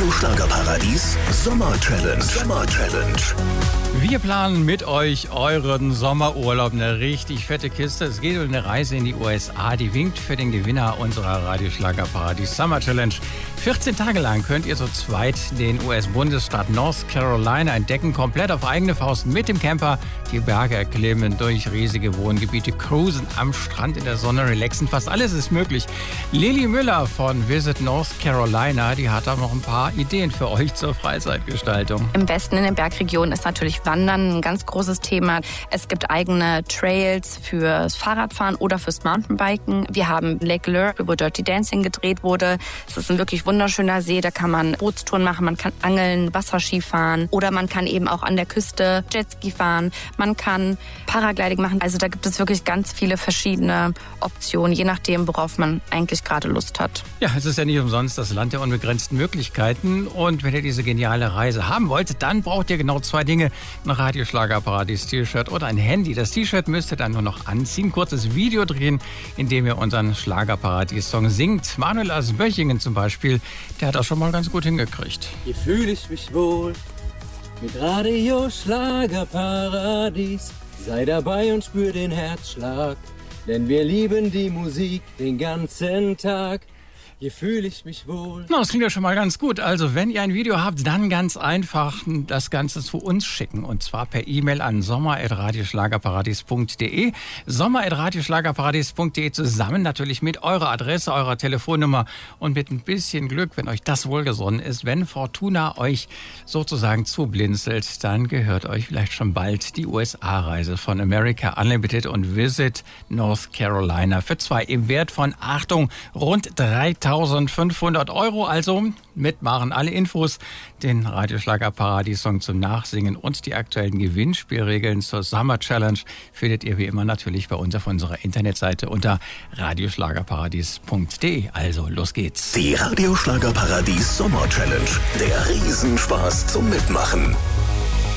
Radio Schlagerparadies Sommer Challenge. Wir planen mit euch euren Sommerurlaub. Eine richtig fette Kiste. Es geht um eine Reise in die USA. Die winkt für den Gewinner unserer Radio Schlagerparadies Summer Challenge. 14 Tage lang könnt ihr zu zweit den US-Bundesstaat North Carolina entdecken. Komplett auf eigene Faust mit dem Camper. Die Berge erklimmen, durch riesige Wohngebiete cruisen, am Strand in der Sonne relaxen. Fast alles ist möglich. Lili Müller von Visit North Carolina, die hat auch noch ein paar Ideen für euch zur Freizeitgestaltung. Im Westen in den Bergregionen ist natürlich Wandern ein ganz großes Thema. Es gibt eigene Trails fürs Fahrradfahren oder fürs Mountainbiken. Wir haben Lake Lure, wo Dirty Dancing gedreht wurde. Es ist ein wirklich wunderschöner See, da kann man Bootstouren machen, man kann angeln, Wasserski fahren oder man kann eben auch an der Küste Jetski fahren. Man kann Paragliding machen. Also da gibt es wirklich ganz viele verschiedene Optionen, je nachdem, worauf man eigentlich gerade Lust hat. Ja, es ist ja nicht umsonst das Land der unbegrenzten Möglichkeiten. Und wenn ihr diese geniale Reise haben wollt, dann braucht ihr genau zwei Dinge. Ein Radio Schlagerparadies T-Shirt oder ein Handy. Das T-Shirt müsst ihr dann nur noch anziehen, kurzes Video drehen, in dem ihr unseren Schlagerparadies-Song singt. Manuel aus Böchingen zum Beispiel, der hat das schon mal ganz gut hingekriegt. Hier fühle ich mich wohl mit Radio Schlagerparadies. Sei dabei und spür den Herzschlag, denn wir lieben die Musik den ganzen Tag. Hier fühle ich mich wohl. Na, das klingt ja schon mal ganz gut. Also, wenn ihr ein Video habt, dann ganz einfach das Ganze zu uns schicken. Und zwar per E-Mail an sommer@radioschlagerparadies.de. sommer@radioschlagerparadies.de zusammen natürlich mit eurer Adresse, eurer Telefonnummer und mit ein bisschen Glück, wenn euch das wohlgesonnen ist. Wenn Fortuna euch sozusagen zublinzelt, dann gehört euch vielleicht schon bald die USA-Reise von America Unlimited und Visit North Carolina für zwei im Wert von, Achtung, rund 3.500 €. Also mitmachen. Alle Infos, den Radioschlager-Paradies-Song zum Nachsingen und die aktuellen Gewinnspielregeln zur Summer Challenge findet ihr wie immer natürlich bei uns auf unserer Internetseite unter radioschlagerparadies.de. Also los geht's. Die Radio Schlagerparadies Sommer Challenge. Der Riesenspaß zum Mitmachen.